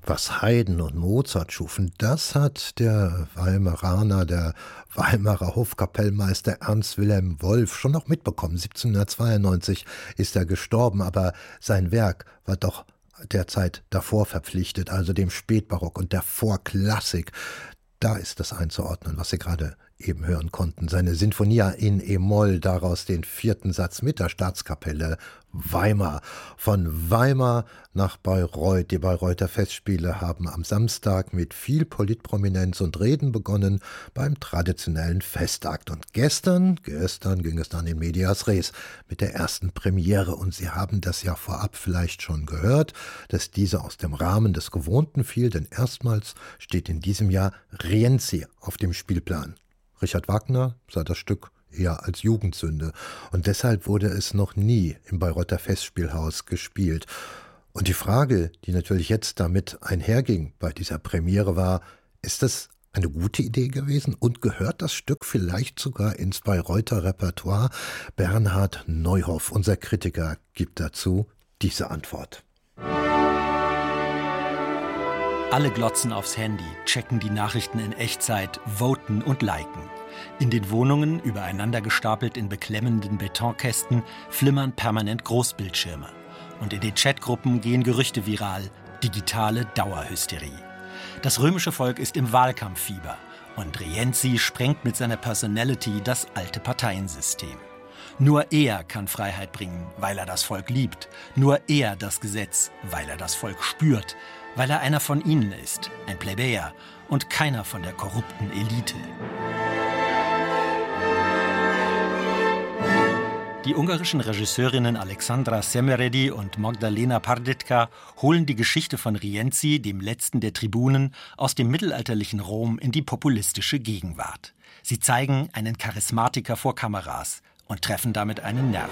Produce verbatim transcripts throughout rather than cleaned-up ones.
Was Haydn und Mozart schufen, das hat der Weimaraner, der Weimarer Hofkapellmeister Ernst Wilhelm Wolff schon noch mitbekommen. siebzehnhundertzweiundneunzig ist er gestorben, aber sein Werk war doch der Zeit davor verpflichtet, also dem Spätbarock und der Vorklassik. Da ist das einzuordnen, was Sie gerade eben hören konnten. Seine Sinfonia in e-Moll, daraus den vierten Satz mit der Staatskapelle Weimar. Von Weimar nach Bayreuth. Die Bayreuther Festspiele haben am Samstag mit viel Politprominenz und Reden begonnen beim traditionellen Festakt. Und gestern, gestern ging es dann in medias res mit der ersten Premiere. Und Sie haben das ja vorab vielleicht schon gehört, dass diese aus dem Rahmen des Gewohnten fiel, denn erstmals steht in diesem Jahr Rienzi auf dem Spielplan. Richard Wagner sah das Stück eher als Jugendsünde und deshalb wurde es noch nie im Bayreuther Festspielhaus gespielt. Und die Frage, die natürlich jetzt damit einherging bei dieser Premiere war, ist das eine gute Idee gewesen und gehört das Stück vielleicht sogar ins Bayreuther Repertoire? Bernhard Neuhoff, unser Kritiker, gibt dazu diese Antwort. Alle glotzen aufs Handy, checken die Nachrichten in Echtzeit, voten und liken. In den Wohnungen, übereinander gestapelt in beklemmenden Betonkästen, flimmern permanent Großbildschirme. Und in den Chatgruppen gehen Gerüchte viral, digitale Dauerhysterie. Das römische Volk ist im Wahlkampffieber und Rienzi sprengt mit seiner Personality das alte Parteiensystem. Nur er kann Freiheit bringen, weil er das Volk liebt. Nur er das Gesetz, weil er das Volk spürt. Weil er einer von ihnen ist, ein Plebejer und keiner von der korrupten Elite. Die ungarischen Regisseurinnen Alexandra Szemerédi und Magdalena Parditka holen die Geschichte von Rienzi, dem letzten der Tribunen, aus dem mittelalterlichen Rom in die populistische Gegenwart. Sie zeigen einen Charismatiker vor Kameras und treffen damit einen Nerv.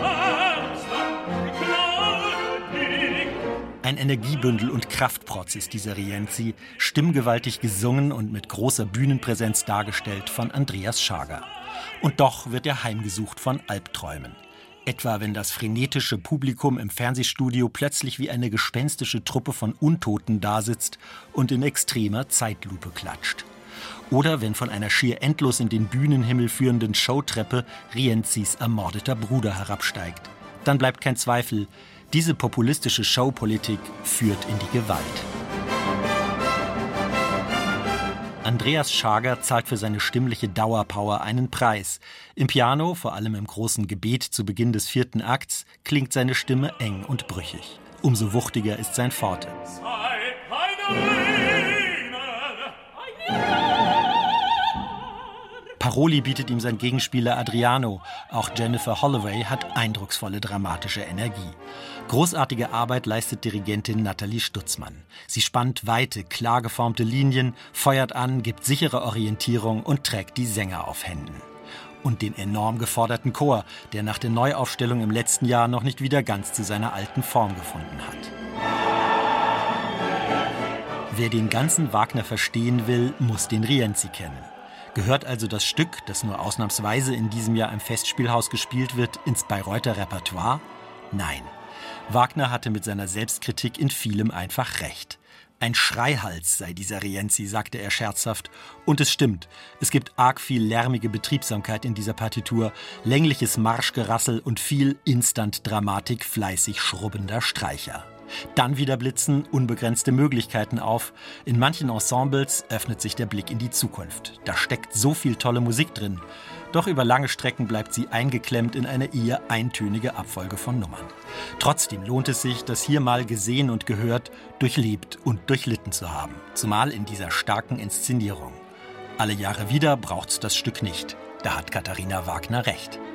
Ein Energiebündel und Kraftprotz ist dieser Rienzi, stimmgewaltig gesungen und mit großer Bühnenpräsenz dargestellt von Andreas Schager. Und doch wird er heimgesucht von Albträumen. Etwa wenn das frenetische Publikum im Fernsehstudio plötzlich wie eine gespenstische Truppe von Untoten dasitzt und in extremer Zeitlupe klatscht. Oder wenn von einer schier endlos in den Bühnenhimmel führenden Showtreppe Rienzis ermordeter Bruder herabsteigt. Dann bleibt kein Zweifel, diese populistische Showpolitik führt in die Gewalt. Andreas Schager zahlt für seine stimmliche Dauerpower einen Preis. Im Piano, vor allem im großen Gebet zu Beginn des vierten Akts, klingt seine Stimme eng und brüchig. Umso wuchtiger ist sein Forte. Paroli bietet ihm sein Gegenspieler Adriano. Auch Jennifer Holloway hat eindrucksvolle dramatische Energie. Großartige Arbeit leistet Dirigentin Nathalie Stutzmann. Sie spannt weite, klar geformte Linien, feuert an, gibt sichere Orientierung und trägt die Sänger auf Händen. Und den enorm geforderten Chor, der nach der Neuaufstellung im letzten Jahr noch nicht wieder ganz zu seiner alten Form gefunden hat. Wer den ganzen Wagner verstehen will, muss den Rienzi kennen. Gehört also das Stück, das nur ausnahmsweise in diesem Jahr im Festspielhaus gespielt wird, ins Bayreuther Repertoire? Nein. Wagner hatte mit seiner Selbstkritik in vielem einfach recht. Ein Schreihals sei dieser Rienzi, sagte er scherzhaft. Und es stimmt, es gibt arg viel lärmige Betriebsamkeit in dieser Partitur, längliches Marschgerassel und viel Instant-Dramatik fleißig schrubbender Streicher. Dann wieder blitzen unbegrenzte Möglichkeiten auf. In manchen Ensembles öffnet sich der Blick in die Zukunft. Da steckt so viel tolle Musik drin. Doch über lange Strecken bleibt sie eingeklemmt in eine eher eintönige Abfolge von Nummern. Trotzdem lohnt es sich, das hier mal gesehen und gehört, durchlebt und durchlitten zu haben. Zumal in dieser starken Inszenierung. Alle Jahre wieder braucht's das Stück nicht. Da hat Katharina Wagner recht.